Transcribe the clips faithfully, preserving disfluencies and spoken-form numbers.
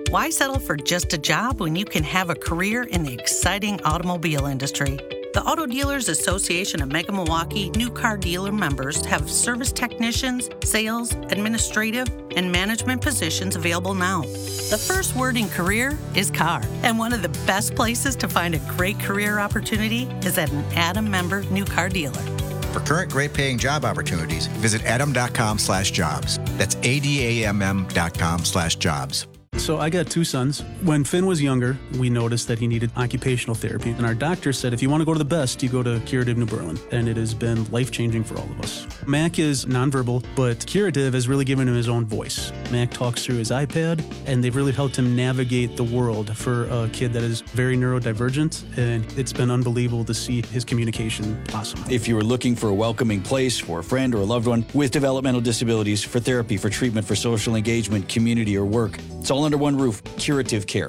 Why settle for just a job when you can have a career in the exciting automobile industry? The Auto Dealers Association of Mega Milwaukee new car dealer members have service technicians, sales, administrative, and management positions available now. The first word in career is car, and one of the best places to find a great career opportunity is at an Adam member new car dealer. For current great-paying job opportunities, visit adam.com slash jobs. That's A-D-A-M-M dot com slash jobs. So I got two sons. When Finn was younger, we noticed that he needed occupational therapy. And our doctor said, if you want to go to the best, you go to Curative New Berlin. And it has been life-changing for all of us. Mac is nonverbal, but Curative has really given him his own voice. Mac talks through his iPad, and they've really helped him navigate the world for a kid that is very neurodivergent. And it's been unbelievable to see his communication blossom. If you are looking for a welcoming place for a friend or a loved one with developmental disabilities, for therapy, for treatment, for social engagement, community, or work, it's all under one roof. Curative Care.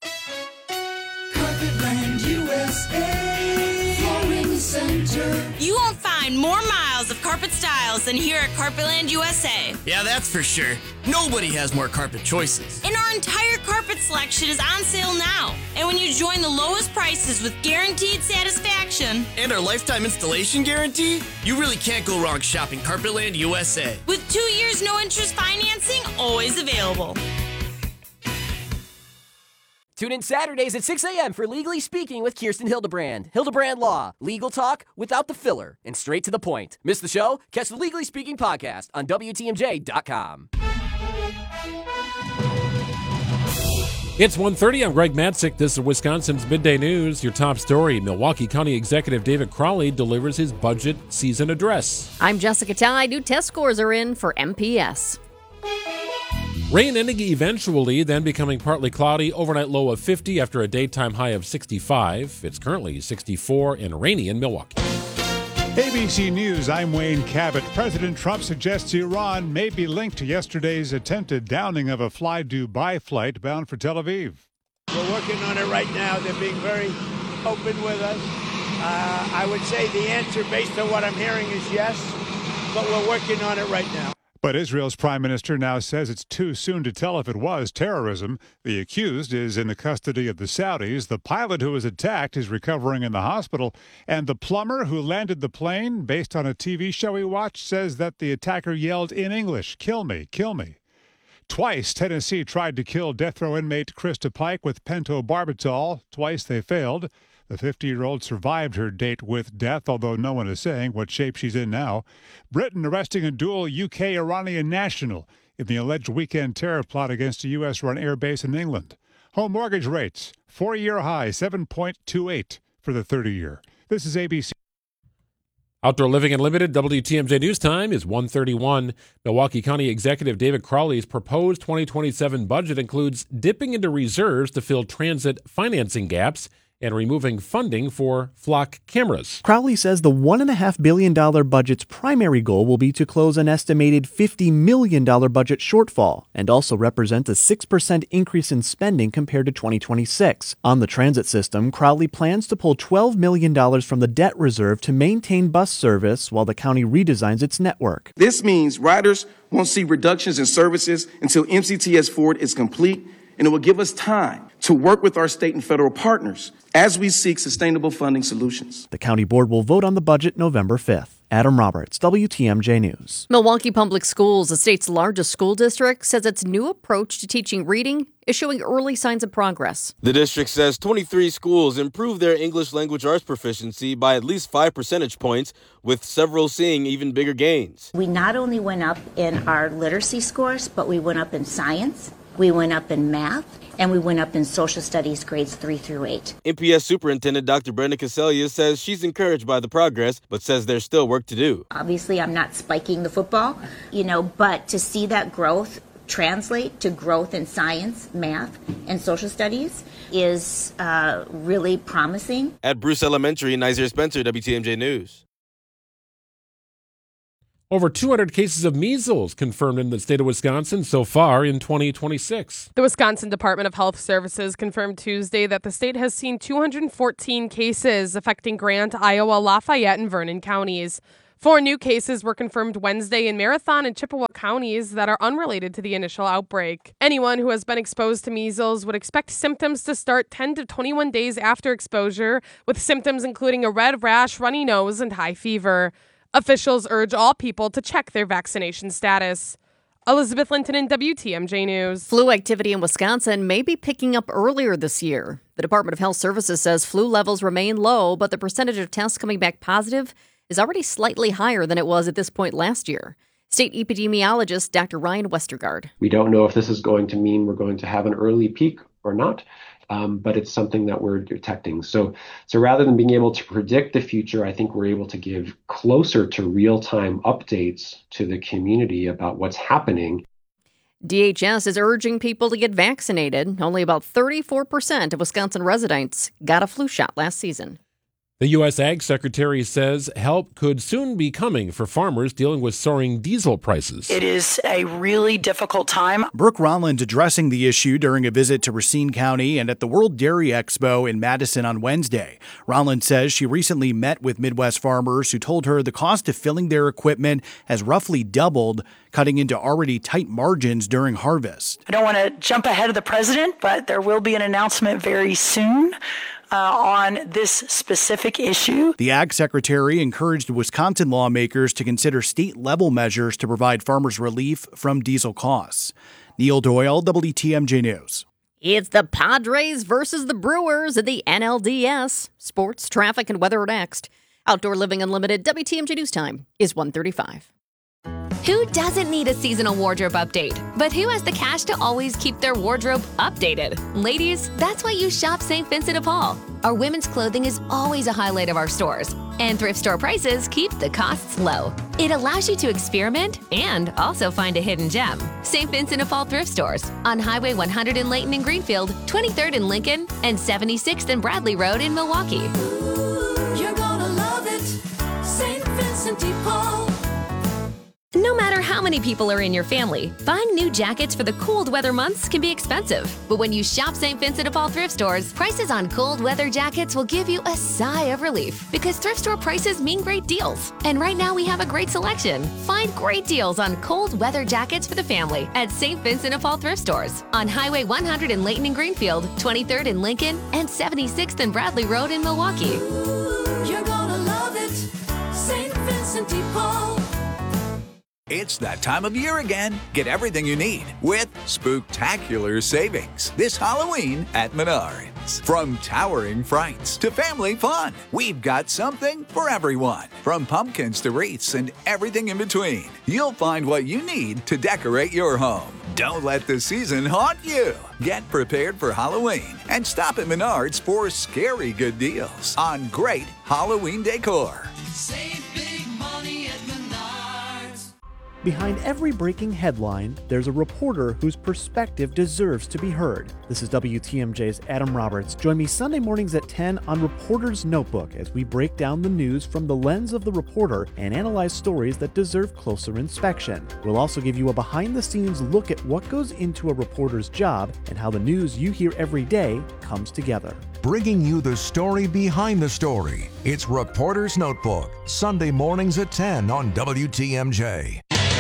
Carpetland U S A Flooring Center. You won't find more miles of carpet styles than here at Carpetland U S A. Yeah, that's for sure. Nobody has more carpet choices. And our entire carpet selection is on sale now. And when you join the lowest prices with guaranteed satisfaction and our lifetime installation guarantee, you really can't go wrong shopping Carpetland U S A. With two years no interest financing always available. Tune in Saturdays at six a.m. for Legally Speaking with Kirsten Hildebrand. Hildebrand Law, legal talk without the filler and straight to the point. Miss the show? Catch the Legally Speaking podcast on W T M J dot com. It's one thirty. I'm Greg Matzik. This is Wisconsin's Midday News. Your top story, Milwaukee County Executive David Crowley delivers his budget season address. I'm Jessica Ty. New test scores are in for M P S. Rain ending eventually, then becoming partly cloudy. Overnight low of fifty after a daytime high of sixty-five. It's currently sixty-four and rainy in Milwaukee. A B C News, I'm Wayne Cabot. President Trump suggests Iran may be linked to yesterday's attempted downing of a Fly Dubai flight bound for Tel Aviv. We're working on it right now. They're being very open with us. Uh, I would say the answer, based on what I'm hearing, is yes, but we're working on it right now. But Israel's prime minister now says it's too soon to tell if it was terrorism. The accused is in the custody of the Saudis. The pilot who was attacked is recovering in the hospital. And the plumber who landed the plane, based on a T V show he watched, says that the attacker yelled in English, "Kill me, kill me." Twice, Tennessee tried to kill death row inmate Krista Pike with pentobarbital. Twice they failed. The fifty-year-old survived her date with death, although no one is saying what shape she's in now. Britain arresting a dual U K-Iranian national in the alleged weekend terror plot against a U S-run airbase in England. Home mortgage rates, four-year high, seven point two eight for the thirty-year. This is A B C. Outdoor Living Unlimited, W T M J News Time is one thirty-one. Milwaukee County Executive David Crowley's proposed twenty twenty-seven budget includes dipping into reserves to fill transit financing gaps and removing funding for flock cameras. Crowley says the one point five billion dollars budget's primary goal will be to close an estimated fifty million dollars budget shortfall and also represents a six percent increase in spending compared to twenty twenty-six. On the transit system, Crowley plans to pull twelve million dollars from the debt reserve to maintain bus service while the county redesigns its network. This means riders won't see reductions in services until M C T S Ford is complete, and it will give us time to work with our state and federal partners as we seek sustainable funding solutions. The county board will vote on the budget November fifth. Adam Roberts, W T M J News. Milwaukee Public Schools, the state's largest school district, says its new approach to teaching reading is showing early signs of progress. The district says twenty-three schools improved their English language arts proficiency by at least five percentage points, with several seeing even bigger gains. We not only went up in our literacy scores, but we went up in science, we went up in math, and we went up in social studies grades three through eight. M P S Superintendent Doctor Brenda Casellia says she's encouraged by the progress, but says there's still work to do. Obviously, I'm not spiking the football, you know, but to see that growth translate to growth in science, math, and social studies is uh, really promising. At Bruce Elementary, Nizer Spencer, W T M J News. Over two hundred cases of measles confirmed in the state of Wisconsin so far in twenty twenty-six. The Wisconsin Department of Health Services confirmed Tuesday that the state has seen two hundred fourteen cases affecting Grant, Iowa, Lafayette, and Vernon counties. Four new cases were confirmed Wednesday in Marathon and Chippewa counties that are unrelated to the initial outbreak. Anyone who has been exposed to measles would expect symptoms to start ten to twenty-one days after exposure, with symptoms including a red rash, runny nose, and high fever. Officials urge all people to check their vaccination status. Elizabeth Linton in W T M J News. Flu activity in Wisconsin may be picking up earlier this year. The Department of Health Services says flu levels remain low, but the percentage of tests coming back positive is already slightly higher than it was at this point last year. State epidemiologist Doctor Ryan Westergaard. We don't know if this is going to mean we're going to have an early peak or not, um, but it's something that we're detecting. So, so rather than being able to predict the future, I think we're able to give closer to real-time updates to the community about what's happening. D H S is urging people to get vaccinated. Only about thirty-four percent of Wisconsin residents got a flu shot last season. The U S Ag Secretary says help could soon be coming for farmers dealing with soaring diesel prices. It is a really difficult time. Brooke Ronland addressing the issue during a visit to Racine County and at the World Dairy Expo in Madison on Wednesday. Ronland says she recently met with Midwest farmers who told her the cost of filling their equipment has roughly doubled, cutting into already tight margins during harvest. I don't want to jump ahead of the president, but there will be an announcement very soon Uh, on this specific issue. The Ag Secretary encouraged Wisconsin lawmakers to consider state-level measures to provide farmers relief from diesel costs. Neil Doyle, W T M J News. It's the Padres versus the Brewers at the N L D S. Sports, traffic, and weather are next. Outdoor Living Unlimited, W T M J News time is one thirty-five. Who doesn't need a seasonal wardrobe update? But who has the cash to always keep their wardrobe updated? Ladies, that's why you shop Saint Vincent de Paul. Our women's clothing is always a highlight of our stores, and thrift store prices keep the costs low. It allows you to experiment and also find a hidden gem. Saint Vincent de Paul thrift stores on Highway one hundred in Layton and Greenfield, twenty-third in Lincoln, and seventy-sixth and Bradley Road in Milwaukee. Ooh, you're gonna love it, Saint Vincent de Paul. No matter how many people are in your family, buying new jackets for the cold weather months can be expensive. But when you shop Saint Vincent de Paul thrift stores, prices on cold weather jackets will give you a sigh of relief because thrift store prices mean great deals. And right now we have a great selection. Find great deals on cold weather jackets for the family at Saint Vincent de Paul thrift stores on Highway one hundred in Layton and Greenfield, twenty-third in Lincoln, and seventy-sixth and Bradley Road in Milwaukee. Ooh, you're gonna love it, Saint Vincent de Paul. It's that time of year again. Get everything you need with spooktacular savings this Halloween at Menards. From towering frights to family fun, we've got something for everyone. From pumpkins to wreaths and everything in between, you'll find what you need to decorate your home. Don't let the season haunt you. Get prepared for Halloween and stop at Menards for scary good deals on great Halloween decor. Save big money at Menards. Behind every breaking headline, there's a reporter whose perspective deserves to be heard. This is W T M J's Adam Roberts. Join me Sunday mornings at ten on Reporter's Notebook as we break down the news from the lens of the reporter and analyze stories that deserve closer inspection. We'll also give you a behind-the-scenes look at what goes into a reporter's job and how the news you hear every day comes together. Bringing you the story behind the story. It's Reporter's Notebook, Sunday mornings at ten on W T M J.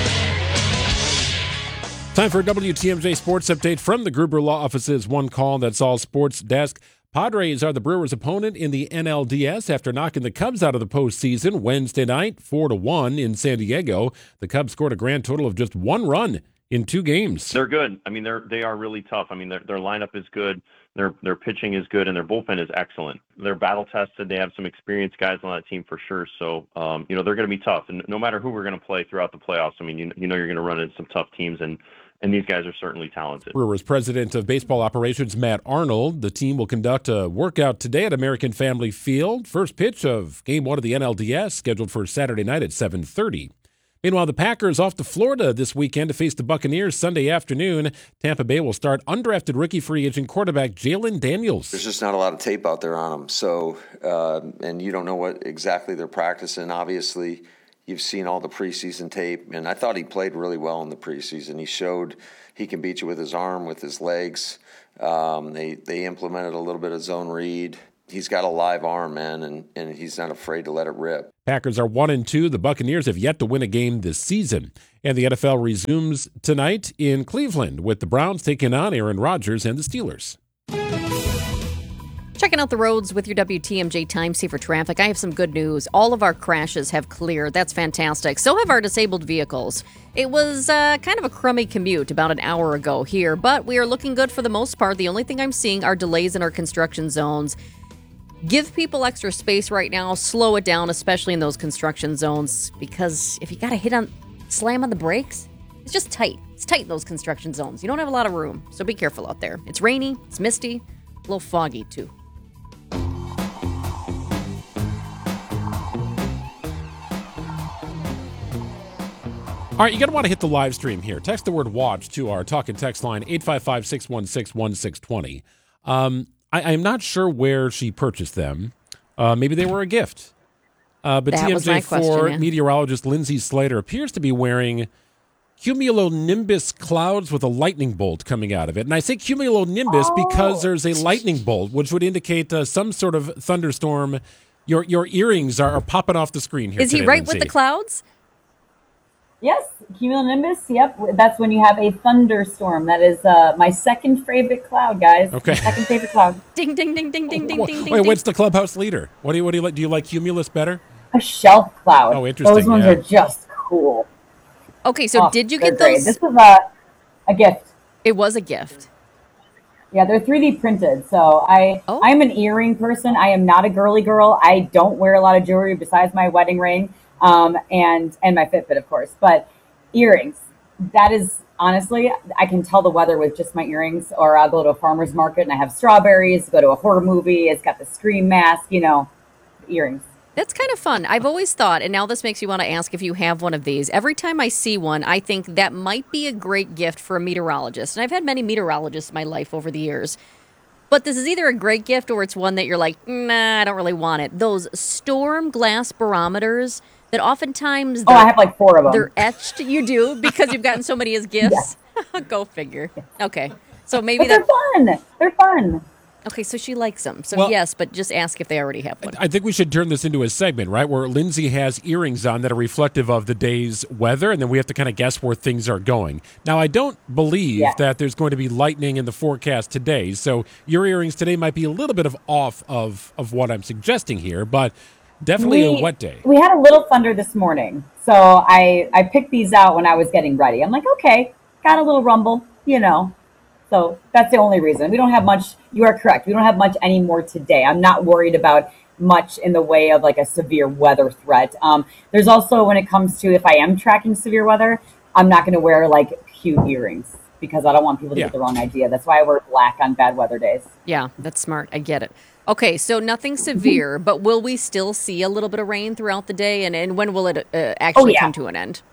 Time for a W T M J Sports Update from the Gruber Law Office's One Call, That's All Sports Desk. Padres are the Brewers' opponent in the N L D S after knocking the Cubs out of the postseason Wednesday night, four to one in San Diego. The Cubs scored a grand total of just one run in two games. They're good. I mean, they're they are really tough. I mean, their their lineup is good. Their their pitching is good, and their bullpen is excellent. They're battle tested. They have some experienced guys on that team for sure. So, um, you know, they're going to be tough. And no matter who we're going to play throughout the playoffs, I mean, you you know, you're going to run into some tough teams, and and these guys are certainly talented. Brewers president of baseball operations Matt Arnold. The team will conduct a workout today at American Family Field. First pitch of Game One of the N L D S scheduled for Saturday night at seven thirty. Meanwhile, the Packers off to Florida this weekend to face the Buccaneers Sunday afternoon. Tampa Bay will start undrafted rookie free agent quarterback Jalen Daniels. There's just not a lot of tape out there on them. So, uh, and you don't know what exactly they're practicing. Obviously, you've seen all the preseason tape, and I thought he played really well in the preseason. He showed he can beat you with his arm, with his legs. Um, they they implemented a little bit of zone read. he's got a live arm, man, and, and he's not afraid to let it rip. Packers are one and two. The Buccaneers have yet to win a game this season. And the N F L resumes tonight in Cleveland with the Browns taking on Aaron Rodgers and the Steelers. Checking out the roads with your W T M J Time Saver traffic. I have some good news. All of our crashes have cleared. That's fantastic. So have our disabled vehicles. It was uh, kind of a crummy commute about an hour ago here, but we are looking good for the most part. The only thing I'm seeing are delays in our construction zones. Give people extra space right now. Slow it down, especially in those construction zones, because if you got to hit on, slam on the brakes, it's just tight. It's tight in those construction zones. You don't have a lot of room, so be careful out there. It's rainy, it's misty, a little foggy too. All right, you're going to want to hit the live stream here. Text the word watch to our talk and text line, eight five five, six one six, one six two zero. Um, I, I'm not sure where she purchased them. Uh, maybe they were a gift. Uh, but That T M was my J four question, yeah. meteorologist Lindsay Slater appears to be wearing cumulonimbus clouds with a lightning bolt coming out of it. And I say cumulonimbus Oh. because there's a lightning bolt, which would indicate uh, some sort of thunderstorm. Your your earrings are, are popping off the screen here Is he today, right Lindsay. with the clouds? Yes, cumulonimbus. Yep, that's when you have a thunderstorm. That is uh, my second favorite cloud, guys. Okay. My second favorite cloud. Ding, ding, ding, ding, ding, ding, Wait, ding, ding. Wait, what's the clubhouse leader? What do you what do you like? Do you like cumulus better? A shelf cloud. Oh, interesting, Those ones yeah. are just cool. Okay, so Oh, did you they're get great. those? This was a a gift. It was a gift. Yeah, they're three D printed. So I Oh. I'm an earring person. I am not a girly girl. I don't wear a lot of jewelry besides my wedding ring, um, and and my Fitbit, of course. But earrings. That is honestly, I can tell the weather with just my earrings. Or I'll go to a farmer's market and I have strawberries. Go to a horror movie. It's got the scream mask. You know, earrings. That's kind of fun. I've always thought, and now this makes me want to ask if you have one of these. Every time I see one, I think that might be a great gift for a meteorologist. And I've had many meteorologists in my life over the years. But this is either a great gift or it's one that you're like, nah, I don't really want it. Those storm glass barometers that oftentimes Oh, I they're- have like four of them. They're etched. You do because you've gotten so many as gifts. Go figure. Okay, so maybe But they're that. fun. They're fun. Okay, so she likes them. So Well- yes, but just ask if they already have one. I think we should turn this into a segment, right, where Lindsay has earrings on that are reflective of the day's weather, and then we have to kind of guess where things are going. Now, I don't believe Yeah. that there's going to be lightning in the forecast today, so your earrings today might be a little bit of off of, of what I'm suggesting here, but definitely a wet day. We had a little thunder this morning. So I, I picked these out when I was getting ready. I'm like, okay, got a little rumble, you know. So that's the only reason. We don't have much. You are correct. We don't have much anymore today. I'm not worried about much in the way of like a severe weather threat. Um, there's also, when it comes to if I am tracking severe weather, I'm not going to wear like cute earrings because I don't want people to Yeah. get the wrong idea. That's why I wear black on bad weather days. Yeah, that's smart. I get it. Okay, so nothing severe, but will we still see a little bit of rain throughout the day? And, and when will it uh, actually yeah. come to an end?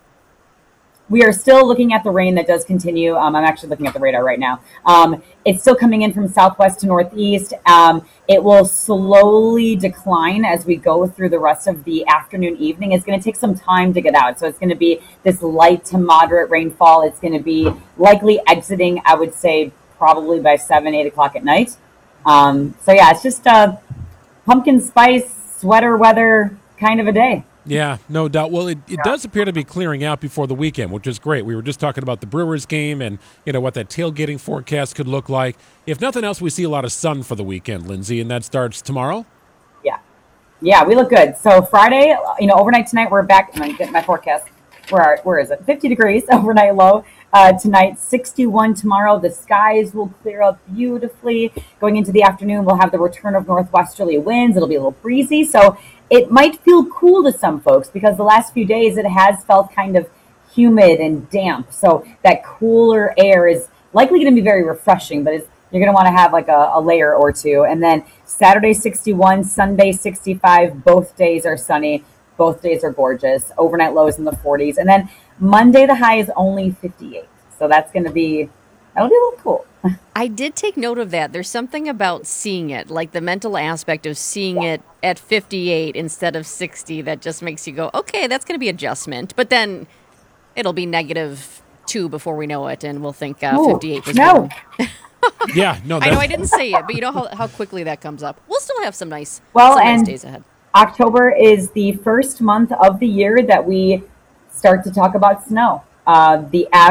We are still looking at the rain that does continue. Um, I'm actually looking at the radar right now. Um, it's still coming in from southwest to northeast. Um, it will slowly decline as we go through the rest of the afternoon, evening. It's going to take some time to get out. So it's going to be this light to moderate rainfall. It's going to be likely exiting, I would say, probably by seven, eight o'clock at night. Um, so yeah, it's just a pumpkin spice sweater weather kind of a day. Yeah, no doubt. Well, it, it does appear to be clearing out before the weekend, which is great. We were just talking about the Brewers game and, you know, what that tailgating forecast could look like. If nothing else, we see a lot of sun for the weekend, Lindsay, and that starts tomorrow? Yeah. Yeah, we look good. So Friday, you know, overnight tonight, we're back. I'm going to get my forecast. Where are, where is it? fifty degrees overnight low. Uh, tonight, sixty-one tomorrow. The skies will clear up beautifully. Going into the afternoon, we'll have the return of northwesterly winds. It'll be a little breezy. So it might feel cool to some folks because the last few days it has felt kind of humid and damp. So that cooler air is likely going to be very refreshing, but it's, you're going to want to have like a, a layer or two. And then Saturday, sixty-one, Sunday, sixty-five. Both days are sunny. Both days are gorgeous. Overnight lows in the forties. And then Monday, the high is only fifty-eight. So that's going to be, that'll be a little cool. I did take note of that. There's something about seeing it, like the mental aspect of seeing it at fifty-eight instead of sixty that just makes you go, okay, that's going to be adjustment. But then it'll be negative two before we know it, and we'll think uh, Ooh, fifty-eight was no. good. Yeah, no, I that's, know I didn't say it, but you know how, how quickly that comes up. We'll still have some nice, Well, some nice and days ahead. October is the first month of the year that we start to talk about snow. Uh, the